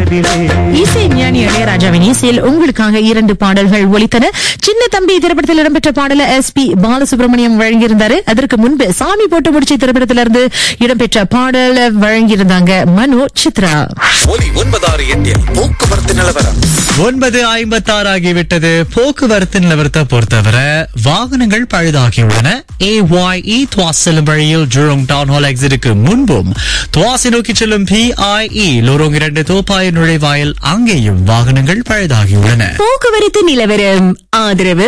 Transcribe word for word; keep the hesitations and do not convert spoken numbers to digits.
இசை ஞானி இளையராஜாவின் இசையில் உங்களுக்காக இரண்டு பாடல்கள் ஒலித்தன. சின்ன தம்பி திரைப்படத்தில் இடம்பெற்ற பாடல எஸ் பி பாலசுப்ரமணியம் வழங்கியிருந்தாரு. அதற்கு முன்பு சாமி போட்டு முடிச்ச திரைப்படத்திலிருந்து இடம்பெற்ற பாடல் வழங்கியிருந்தாங்க மனோ சித்ரா. ஒலி ஒன்பதாறு எட்டில் போக்குவரத்து நிலவரம் ஒன்பது ஐம்பத்தி ஆறு ஆகிவிட்டது. போக்குவரத்து நிலவரத்தை பொறுத்தவரை வாகனங்கள் பழுதாகியுள்ளன. ஏ ஒய் இ துவாஸ் செல்லும் வழியில் ஜூரோங் டவுன் ஹால் எக்ஸிட்டுக்கு முன்பும் துவாசி நோக்கி செல்லும் பி ஐ இ லோரோங் இரண்டு தோப்பாய நுழைவாயில் அங்கேயும் வாகனங்கள் பழுதாகியுள்ளன. போக்குவரத்து நிலவரம் ஆதரவு